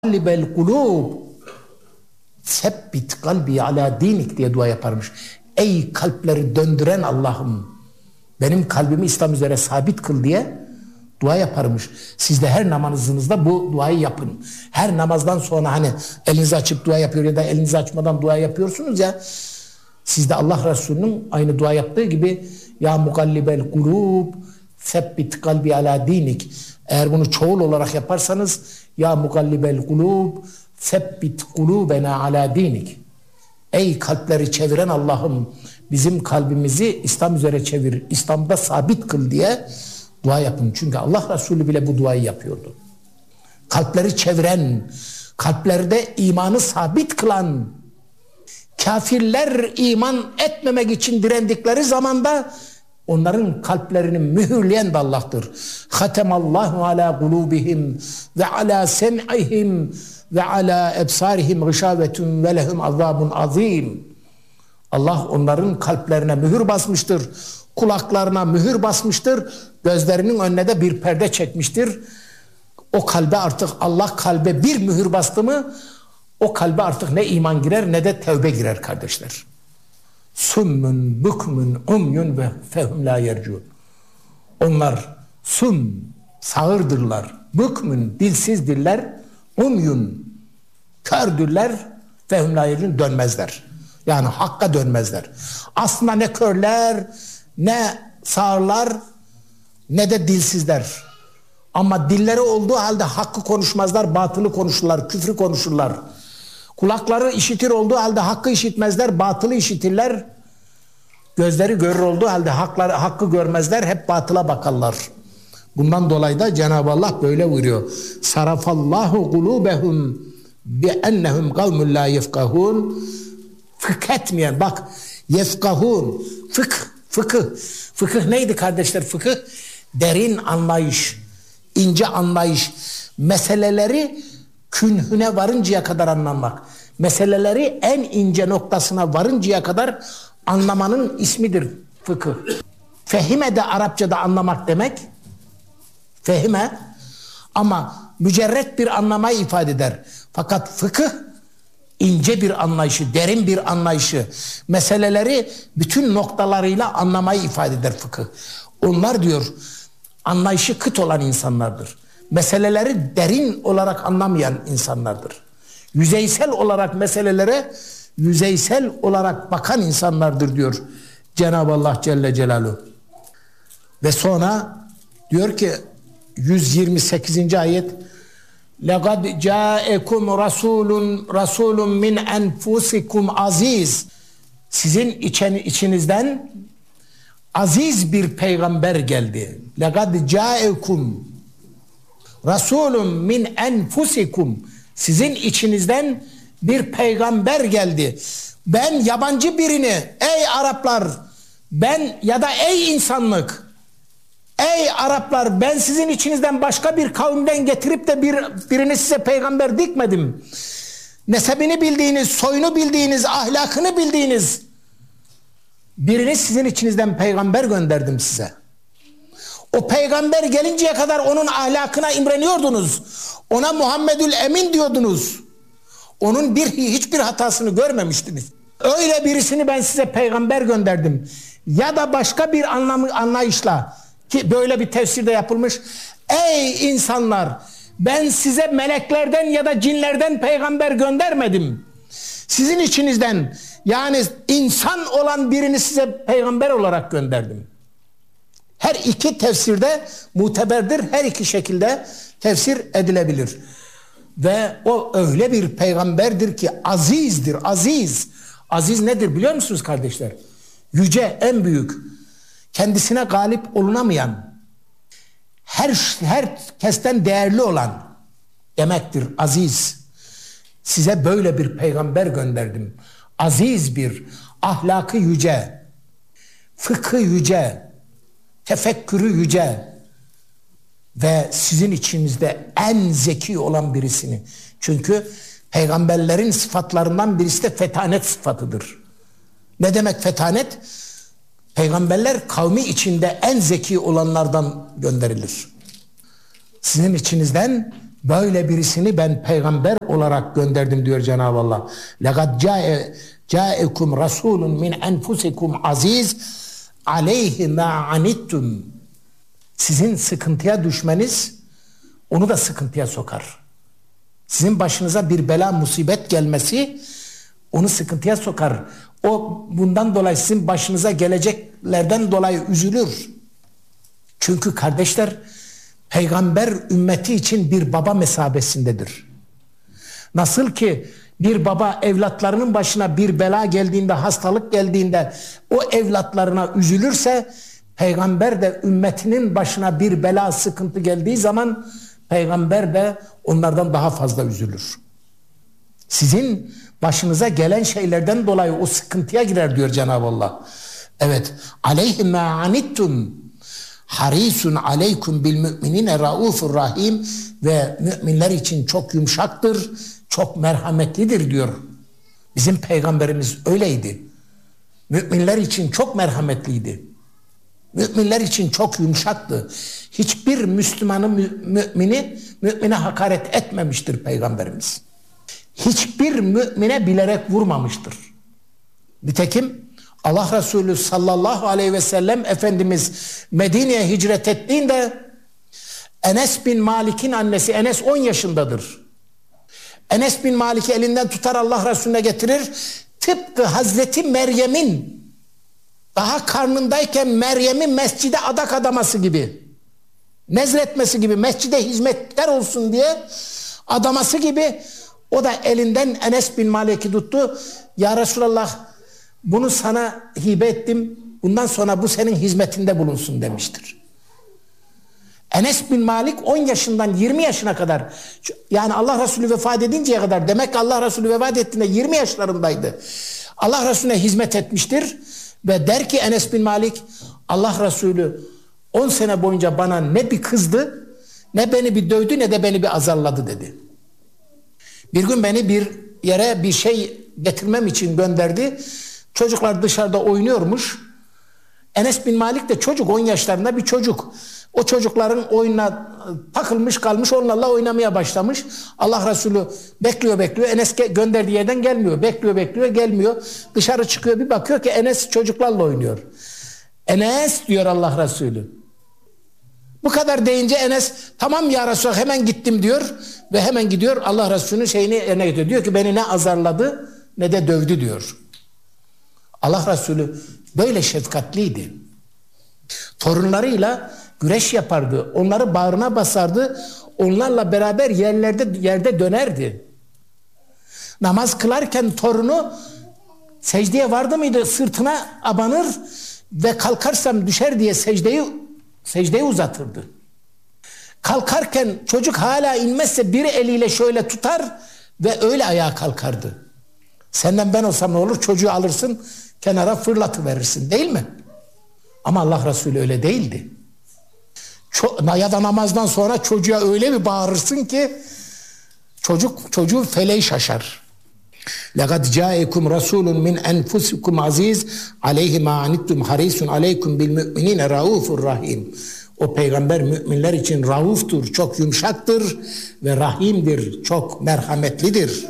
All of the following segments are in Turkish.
Libel kulub sebbit kalbi ala dinik diye dua yaparmış. Ey kalpleri döndüren Allah'ım, benim kalbimi İslam üzere sabit kıl diye dua yaparmış. Siz de her namazınızda bu duayı yapın. Her namazdan sonra hani elinizi açıp dua yapıyor ya da elinizi açmadan dua yapıyorsunuz ya. Siz de Allah Resulü'nün aynı dua yaptığı gibi ya mukallibel kulub sebbit kalbi ala dinik. Eğer bunu çoğul olarak yaparsanız ya mukallibel kulub sebbit kulubena ala dinik. Ey kalpleri çeviren Allah'ım, bizim kalbimizi İslam üzere çevir, İslam'da sabit kıl diye dua yapın. Çünkü Allah Resulü bile bu duayı yapıyordu. Kalpleri çeviren, kalplerde imanı sabit kılan, kafirler iman etmemek için direndikleri zamanda onların kalplerini mühürleyen de Allah'tır. Hatemallahu ala kulubihim ve ala sem'ihim ve ala ebsarihim gışavetun ve lehum azabun azim. Allah onların kalplerine mühür basmıştır. Kulaklarına mühür basmıştır. Gözlerinin önüne de bir perde çekmiştir. O kalbe artık Allah kalbe bir mühür bastı mı o kalbe artık ne iman girer ne de tevbe girer kardeşler. Summun bukmun umyun ve fehum la yercun. Onlar sum, sağırdırlar. Bukmun, dilsizdirler. Umyun, kördürler. Fehum la yercun, dönmezler. Yani hakka dönmezler. Aslında ne körler, ne sağırlar, ne de dilsizler. Ama dilleri olduğu halde hakkı konuşmazlar, batılı konuşurlar, küfrü konuşurlar. Kulakları işitir olduğu halde hakkı işitmezler, batılı işitirler. Gözleri görür olduğu halde hakkı görmezler, hep batıla bakarlar. Bundan dolayı da Cenab-ı Allah böyle buyuruyor. Sarafallahu kulubehum bi ennehum kavmun la yefkahun. Fıkh etmeyen, bak yefkahun, fıkıh. Fıkıh neydi kardeşler? Fıkıh derin anlayış, ince anlayış, meseleleri künhüne varıncaya kadar anlamak. Meseleleri en ince noktasına varıncaya kadar anlamanın ismidir fıkıh. Fehime de Arapçada anlamak demek. Fehime ama mücerret bir anlamayı ifade eder. Fakat fıkıh ince bir anlayışı, derin bir anlayışı, meseleleri bütün noktalarıyla anlamayı ifade eder fıkıh. Onlar diyor anlayışı kıt olan insanlardır. Meseleleri derin olarak anlamayan insanlardır. Yüzeysel olarak meselelere yüzeysel olarak bakan insanlardır diyor Cenab-ı Allah Celle Celaluhu. Ve sonra diyor ki 128. ayet لَقَدْ جَاءَكُمْ رَسُولٌ مِنْ أَنْفُسِكُمْ aziz. Sizin içinizden aziz bir peygamber geldi. لَقَدْ جَاءَكُمْ Rasulun min enfusikum, sizin içinizden bir peygamber geldi. Ben yabancı birini, ey Araplar, ben ya da ey insanlık, ey Araplar, ben sizin içinizden başka bir kavimden getirip de birini size peygamber dikmedim. Nesebini bildiğiniz, soyunu bildiğiniz, ahlakını bildiğiniz birini sizin içinizden peygamber gönderdim size. O peygamber gelinceye kadar onun ahlakına imreniyordunuz. Ona Muhammedül Emin diyordunuz. Onun hiçbir hatasını görmemiştiniz. Öyle birisini ben size peygamber gönderdim. Ya da başka bir anlayışla ki böyle bir tefsirde yapılmış. Ey insanlar, ben size meleklerden ya da cinlerden peygamber göndermedim. Sizin içinizden yani insan olan birini size peygamber olarak gönderdim. Her iki tefsirde muteberdir. Her iki şekilde tefsir edilebilir. Ve o öyle bir peygamberdir ki azizdir. Aziz. Aziz nedir biliyor musunuz kardeşler? Yüce, en büyük. Kendisine galip olunamayan, herkesten değerli olan demektir aziz. Size böyle bir peygamber gönderdim. Aziz bir, ahlakı yüce, fıkhı yüce, tefekkürü yüce ve sizin içinizde en zeki olan birisini. Çünkü peygamberlerin sıfatlarından birisi de fetanet sıfatıdır. Ne demek fetanet? Peygamberler kavmi içinde en zeki olanlardan gönderilir. Sizin içinizden Böyle birisini ben peygamber olarak gönderdim diyor Cenab-ı Allah. لَقَدْ جَاءَكُمْ رَسُولٌ مِنْ أَنْفُسِكُمْ عَز۪يزٌ عَلَيْهِ مَا عَنِتُّمْ. Sizin sıkıntıya düşmeniz onu da sıkıntıya sokar. Sizin başınıza bir bela, musibet gelmesi onu sıkıntıya sokar. O bundan dolayı sizin başınıza geleceklerden dolayı üzülür. Çünkü kardeşler, peygamber ümmeti için bir baba mesabesindedir. Nasıl ki bir baba evlatlarının başına bir bela geldiğinde, hastalık geldiğinde o evlatlarına üzülürse, peygamber de ümmetinin başına bir bela, sıkıntı geldiği zaman peygamber de onlardan daha fazla üzülür. Sizin başınıza gelen şeylerden dolayı o sıkıntıya girer diyor Cenab-ı Allah. Evet. Aleyhi ma anittum harisun aleykum bil müminine raufur rahim, ve müminler için çok yumuşaktır, çok merhametlidir diyor. Bizim peygamberimiz öyleydi. Müminler için çok merhametliydi. Müminler için çok yumuşaktı. Hiçbir Müslümanı, mümine hakaret etmemiştir peygamberimiz. Hiçbir mümine bilerek vurmamıştır. Nitekim Allah Resulü sallallahu aleyhi ve sellem Efendimiz Medine'ye hicret ettiğinde Enes bin Malik'in annesi, Enes 10 yaşındadır. Enes bin Malik'i elinden tutar Allah Resulüne getirir. Tıpkı Hazreti Meryem'in daha karnındayken Meryem'in mescide adak adaması gibi, nezletmesi gibi, mescide hizmetler olsun diye adaması gibi, o da elinden Enes bin Malik'i tuttu. Ya Resulallah, bunu sana hibe ettim, bundan sonra bu senin hizmetinde bulunsun demiştir. Enes bin Malik 10 yaşından 20 yaşına kadar, yani Allah Resulü vefat edinceye kadar, demek ki Allah Resulü vefat ettiğinde 20 yaşlarındaydı. Allah Resulüne hizmet etmiştir ve der ki Enes bin Malik, Allah Resulü 10 sene boyunca bana ne bir kızdı, ne beni bir dövdü, ne de beni bir azarladı dedi. Bir gün beni bir yere bir şey getirmem için gönderdi. Çocuklar dışarıda oynuyormuş. Enes bin Malik de çocuk, 10 yaşlarında bir çocuk. O çocukların oyununa takılmış kalmış, onlarla oynamaya başlamış. Allah Resulü bekliyor. Enes gönderdiği yerden gelmiyor. Bekliyor, gelmiyor. Dışarı çıkıyor, bir bakıyor ki Enes çocuklarla oynuyor. Enes diyor Allah Resulü. Bu kadar deyince Enes, tamam ya Resulallah, hemen gittim diyor. Ve hemen gidiyor, Allah Resulü'nün şeyini yerine getiriyor. Diyor ki beni ne azarladı ne de dövdü diyor. Allah Resulü böyle şefkatliydi. Torunlarıyla güreş yapardı. Onları bağrına basardı. Onlarla beraber yerde dönerdi. Namaz kılarken torunu secdeye vardı mıydı sırtına abanır ve kalkarsam düşer diye secdeyi uzatırdı. Kalkarken çocuk hala inmezse bir eliyle şöyle tutar ve öyle ayağa kalkardı. Senden ben olsam ne olur? Çocuğu alırsın, kenara fırlatıverirsin, değil mi? Ama Allah Resulü öyle değildi. Ya da namazdan sonra çocuğa öyle bir bağırırsın ki çocuğun feleği şaşar. لَقَدْ جَاءَكُمْ رَسُولٌ مِنْ أَنْفُسِكُمْ عَز۪يزٌ عَلَيْهِ مَا عَنِتُّمْ حَرِيسٌ عَلَيْكُمْ بِالْمُؤْمِنِينَ رَؤُوفٌ rahim. O peygamber müminler için rauftur, çok yumuşaktır ve rahimdir, çok merhametlidir.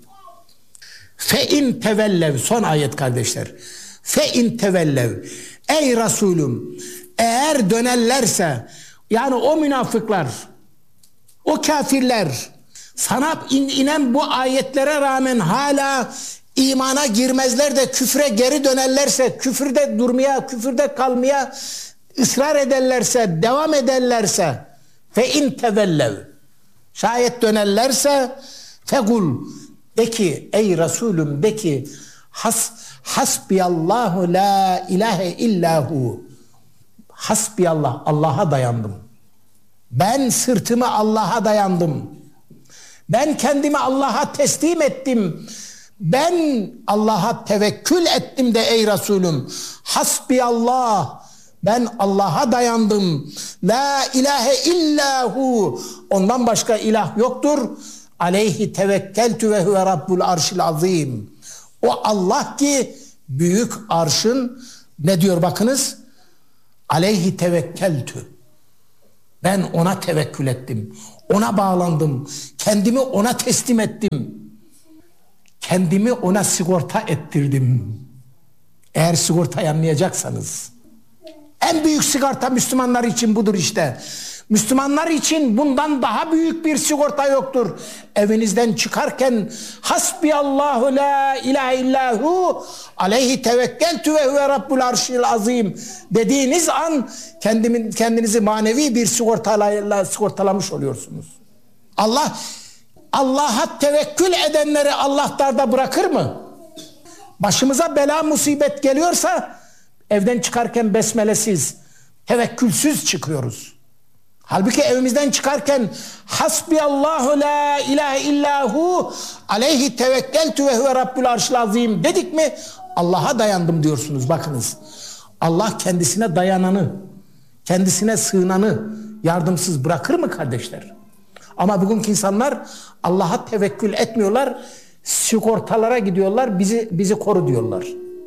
Fe-in tevellev, son ayet kardeşler. Fe-in tevellev, ey Resulüm, eğer dönerlerse, yani o münafıklar, o kafirler, sana inen bu ayetlere rağmen hala imana girmezler de küfre geri dönerlerse, küfürde durmaya, küfürde kalmaya ısrar ederlerse, devam ederlerse, fe-in tevellev, şayet dönerlerse, fekul, de ki ey Resulüm, de ki hasbiyallahu la ilahe illahu, hasbiyallah, Allah'a dayandım. Ben sırtımı Allah'a dayandım. Ben kendimi Allah'a teslim ettim. Ben Allah'a tevekkül ettim de ey Resulüm. Hasbiyallah, ben Allah'a dayandım. La ilahe illahu, ondan başka ilah yoktur. Aleyhi tevekkeltü ve huve rabbul arşil azim. O Allah ki büyük arşın, ne diyor bakınız? Aleyhi tevekkeltü. Ben ona tevekkül ettim. Ona bağlandım. Kendimi ona teslim ettim. Kendimi ona sigorta ettirdim. Eğer sigortayı anlayacaksanız. En büyük sigorta Müslümanlar için budur işte. Müslümanlar için bundan daha büyük bir sigorta yoktur. Evinizden çıkarken hasbiyallahu la ilahe illahu aleyhi tevekkeltü ve huve rabbul arşil azim dediğiniz an kendinizi manevi bir sigortalayla sigortalamış oluyorsunuz. Allah'a tevekkül edenleri Allah darda bırakır mı? Başımıza bela musibet geliyorsa evden çıkarken besmelesiz, tevekkülsüz çıkıyoruz. Halbuki evimizden çıkarken hasbiyallahu la ilahe illahu aleyhi tevekkeltü ve huve rabbul arşil azim dedik mi Allah'a dayandım diyorsunuz. Bakınız, Allah kendisine dayananı, kendisine sığınanı yardımsız bırakır mı kardeşler? Ama bugünkü insanlar Allah'a tevekkül etmiyorlar, sigortalara gidiyorlar, bizi koru diyorlar.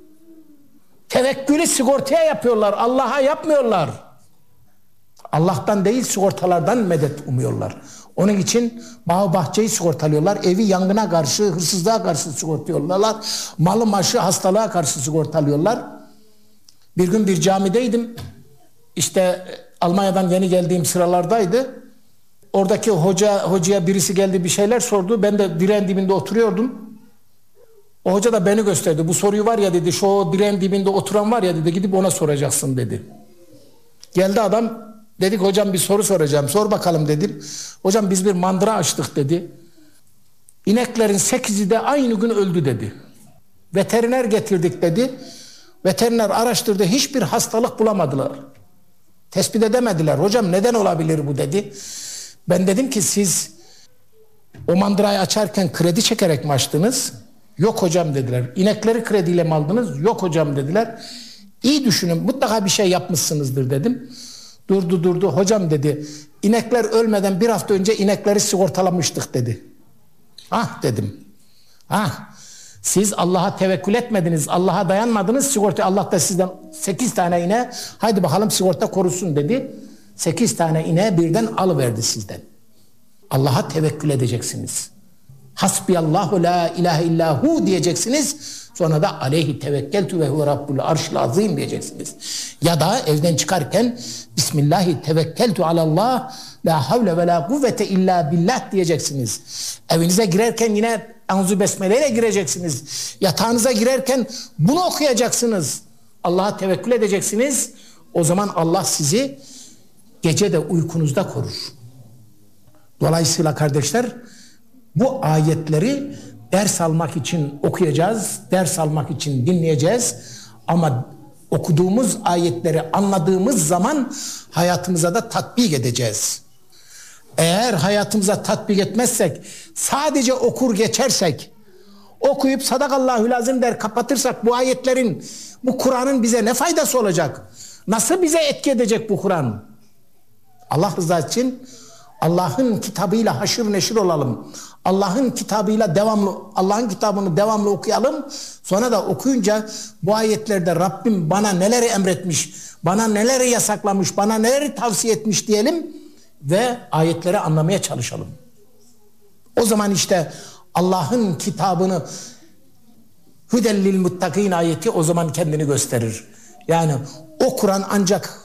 Tevekkülü sigortaya yapıyorlar, Allah'a yapmıyorlar. Allah'tan değil sigortalardan medet umuyorlar. Onun için bağ bahçeyi sigortalıyorlar, evi yangına karşı, hırsızlığa karşı sigortalıyorlar, malı maşı hastalığa karşı sigortalıyorlar. Bir gün bir camideydim, işte Almanya'dan yeni geldiğim sıralardaydı. Oradaki hocaya birisi geldi, bir şeyler sordu. Ben de direğin dibinde oturuyordum. O hoca da beni gösterdi. Bu soruyu var ya dedi, şu direğin dibinde oturan var ya dedi, gidip ona soracaksın dedi. Geldi adam, dedik hocam bir soru soracağım. Sor bakalım dedim. Hocam biz bir mandıra açtık dedi. İneklerin 8'i de aynı gün öldü dedi. Veteriner getirdik dedi. Veteriner araştırdı, hiçbir hastalık bulamadılar. Tespit edemediler. Hocam neden olabilir bu dedi. Ben dedim ki siz o mandırayı açarken kredi çekerek mi açtınız? Yok hocam dediler. İnekleri krediyle mi aldınız? Yok hocam dediler. İyi düşünün, mutlaka bir şey yapmışsınızdır dedim. Durdu. Hocam dedi, inekler ölmeden bir hafta önce inekleri sigortalamıştık dedi. Ah dedim. Siz Allah'a tevekkül etmediniz, Allah'a dayanmadınız, sigorta Allah da sizden 8 tane ineğe haydi bakalım sigorta korusun dedi. 8 tane ineğe birden alıverdi sizden. Allah'a tevekkül edeceksiniz. Hasbiyallahu la ilahe illahu diyeceksiniz. Sonra da aleyhi tevekkeltü ve huve rabbul arşil azim diyeceksiniz. Ya da evden çıkarken Bismillahi tevekkeltü alallah la havle ve la kuvvete illa billah diyeceksiniz. Evinize girerken yine Enzu Besmele ile gireceksiniz. Yatağınıza girerken bunu okuyacaksınız. Allah'a tevekkül edeceksiniz. O zaman Allah sizi gece de uykunuzda korur. Dolayısıyla kardeşler, bu ayetleri ders almak için okuyacağız, ders almak için dinleyeceğiz. Ama okuduğumuz ayetleri anladığımız zaman hayatımıza da tatbik edeceğiz. Eğer hayatımıza tatbik etmezsek, sadece okur geçersek, okuyup sadakallahülazim der kapatırsak bu ayetlerin, bu Kur'an'ın bize ne faydası olacak? Nasıl bize etki edecek bu Kur'an? Allah rızası için Allah'ın kitabıyla haşır neşir olalım. Allah'ın kitabıyla Allah'ın kitabını devamlı okuyalım. Sonra da okuyunca bu ayetlerde Rabbim bana neleri emretmiş, bana neleri yasaklamış, bana neleri tavsiye etmiş diyelim ve ayetleri anlamaya çalışalım. O zaman işte Allah'ın kitabını Hüdellil muttakin ayeti o zaman kendini gösterir. Yani o Kur'an ancak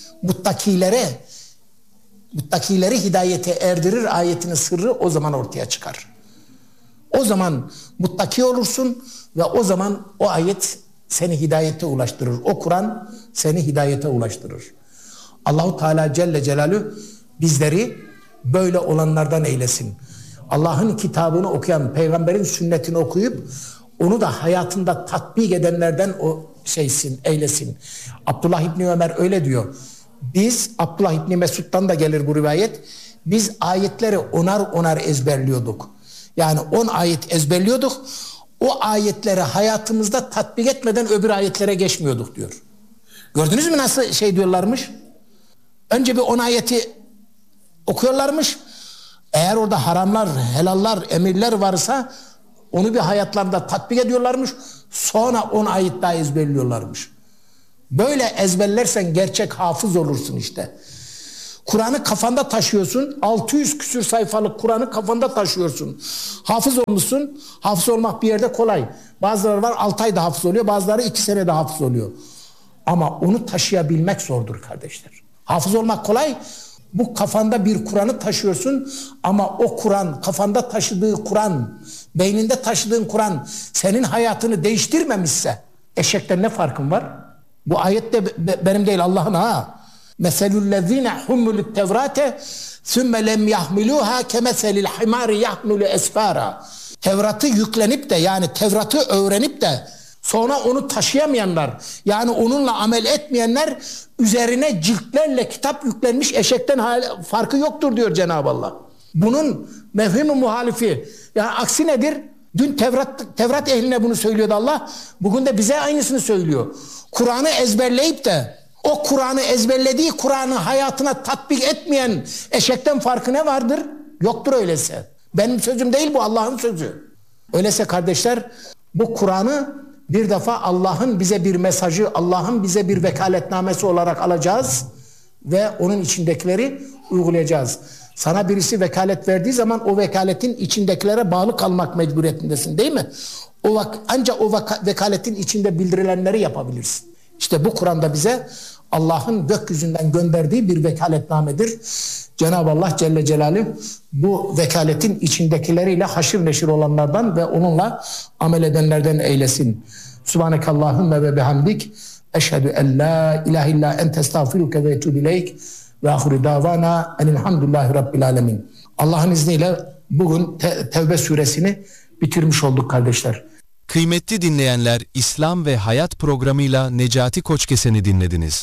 muttakileri hidayete erdirir ayetinin sırrı o zaman ortaya çıkar. O zaman muttaki olursun ve o zaman o ayet seni hidayete ulaştırır. O Kur'an seni hidayete ulaştırır. Allahu Teala Celle Celaluhu bizleri böyle olanlardan eylesin. Allah'ın kitabını okuyan, peygamberin sünnetini okuyup onu da hayatında tatbik edenlerden eylesin. Abdullah İbni Ömer öyle diyor. Biz, Abdullah İbni Mesud'dan da gelir bu rivayet, biz ayetleri onar ezberliyorduk. Yani 10 ayet ezberliyorduk. O ayetleri hayatımızda tatbik etmeden öbür ayetlere geçmiyorduk diyor. Gördünüz mü nasıl diyorlarmış? Önce bir 10 ayeti okuyorlarmış. Eğer orada haramlar, helallar, emirler varsa onu bir hayatlarında tatbik ediyorlarmış. Sonra 10 ayet daha ezberliyorlarmış. Böyle ezberlersen gerçek hafız olursun işte. Kur'an'ı kafanda taşıyorsun. 600 küsür sayfalık Kur'an'ı kafanda taşıyorsun. Hafız olmuşsun. Hafız olmak bir yerde kolay. Bazıları var 6 ayda hafız oluyor. Bazıları 2 senede hafız oluyor. Ama onu taşıyabilmek zordur kardeşler. Hafız olmak kolay. Bu kafanda bir Kur'an'ı taşıyorsun. Ama o Kur'an, kafanda taşıdığı Kur'an, beyninde taşıdığın Kur'an senin hayatını değiştirmemişse eşekten ne farkın var? Bu ayet de benim değil, Allah'ın ha. Meselüllezine hummulut tevrate sümme lem yahmiluha kemeselil himari yahmulu esfara. Tevrat'ı yüklenip de, yani Tevrat'ı öğrenip de sonra onu taşıyamayanlar, yani onunla amel etmeyenler üzerine ciltlerle kitap yüklenmiş eşekten farkı yoktur diyor Cenab-ı Allah. Bunun mefhum-u muhalifi, yani aksi nedir? Dün Tevrat ehline bunu söylüyordu Allah. Bugün de bize aynısını söylüyor. Kur'an'ı ezberleyip de o Kur'an'ı ezberlediği Kur'an'ı hayatına tatbik etmeyen eşekten farkı ne vardır? Yoktur öyleyse. Benim sözüm değil bu, Allah'ın sözü. Öyleyse kardeşler, bu Kur'an'ı bir defa Allah'ın bize bir mesajı, Allah'ın bize bir vekaletnamesi olarak alacağız ve onun içindekileri uygulayacağız. Sana birisi vekalet verdiği zaman o vekaletin içindekilere bağlı kalmak mecburiyetindesin, değil mi? Ancak o vekaletin içinde bildirilenleri yapabilirsin. İşte bu Kur'an'da bize Allah'ın gökyüzünden gönderdiği bir vekaletnamedir. Cenab-ı Allah Celle Celaluhu bu vekaletin içindekileriyle haşır neşir olanlardan ve onunla amel edenlerden eylesin. Subhanekallahümme ve bihamdik. Eşhedü en la ilahe illa ente estağfiruke ve etûbü ileyk. Ve ahiru davana enilhamdülillahi rabbil alemin. Allah'ın izniyle bugün Tevbe suresini bitirmiş olduk kardeşler. Kıymetli dinleyenler, İslam ve Hayat programıyla Necati Koçkesen'i dinlediniz.